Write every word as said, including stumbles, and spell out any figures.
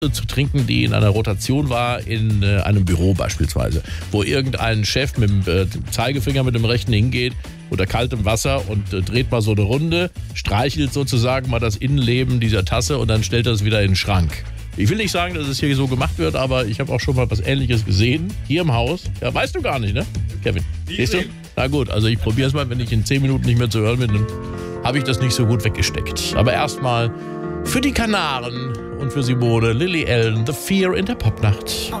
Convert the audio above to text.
zu trinken, die in einer Rotation war, in äh, einem Büro beispielsweise, wo irgendein Chef mit dem äh, Zeigefinger mit dem rechten hingeht unter kaltem Wasser und äh, dreht mal so eine Runde, streichelt sozusagen mal das Innenleben dieser Tasse und dann stellt er es wieder in den Schrank. Ich will nicht sagen, dass es hier so gemacht wird, aber ich habe auch schon mal was Ähnliches gesehen, hier im Haus. Ja, weißt du gar nicht, ne, Kevin? Siehst du? Na gut, also ich probiere es mal, wenn ich in zehn Minuten nicht mehr zu hören bin, dann habe ich das nicht so gut weggesteckt. Aber erstmal für die Kanaren und für Simone, Lily Allen, The Fear in der Popnacht.